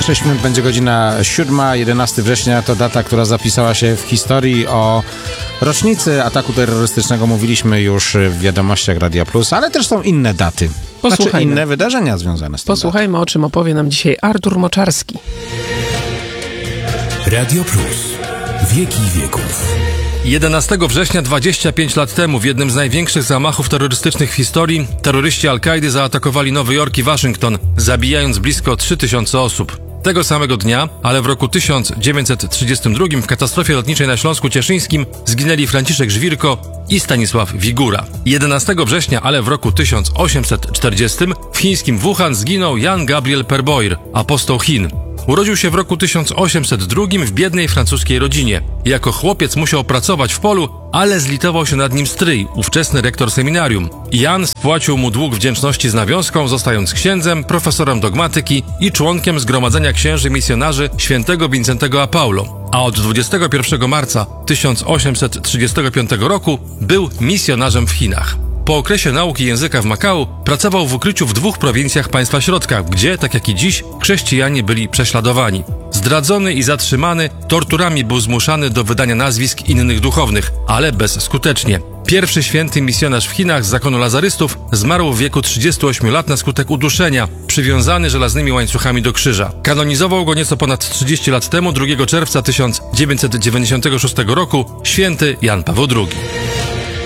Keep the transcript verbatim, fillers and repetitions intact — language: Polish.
sześć minut będzie godzina siódma, jedenastego września to data, która zapisała się w historii. O rocznicy ataku terrorystycznego mówiliśmy już w wiadomościach Radia Plus, ale też są inne daty. Znaczy inne wydarzenia związane z tym. Posłuchajmy, datem. O czym opowie nam dzisiaj Artur Moczarski. Radio Plus. Wieki wieków. jedenastego września dwadzieścia pięć lat temu w jednym z największych zamachów terrorystycznych w historii terroryści Al-Kaidy zaatakowali Nowy Jork i Waszyngton, zabijając blisko trzy tysiące osób. Tego samego dnia, ale w roku tysiąc dziewięćset trzydziestym drugim w katastrofie lotniczej na Śląsku Cieszyńskim zginęli Franciszek Żwirko i Stanisław Wigura. jedenastego września, ale w roku tysiąc osiemset czterdziestym w chińskim Wuhan zginął Jan Gabriel Perboir, apostoł Chin. Urodził się w roku tysiąc osiemset drugim w biednej francuskiej rodzinie. Jako chłopiec musiał pracować w polu, ale zlitował się nad nim stryj, ówczesny rektor seminarium. Jan spłacił mu dług wdzięczności z nawiązką, zostając księdzem, profesorem dogmatyki i członkiem Zgromadzenia Księży Misjonarzy świętego Wincentego a Paulo. A od dwudziestego pierwszego marca tysiąc osiemset trzydziestego piątego roku był misjonarzem w Chinach. Po okresie nauki języka w Makao pracował w ukryciu w dwóch prowincjach państwa środka, gdzie, tak jak i dziś, chrześcijanie byli prześladowani. Zdradzony i zatrzymany, torturami był zmuszany do wydania nazwisk innych duchownych, ale bezskutecznie. Pierwszy święty misjonarz w Chinach z zakonu lazarystów zmarł w wieku trzydziestu ośmiu lat na skutek uduszenia, przywiązany żelaznymi łańcuchami do krzyża. Kanonizował go nieco ponad trzydzieści lat temu, drugiego czerwca tysiąc dziewięćset dziewięćdziesiątego szóstego roku, święty Jan Paweł drugi.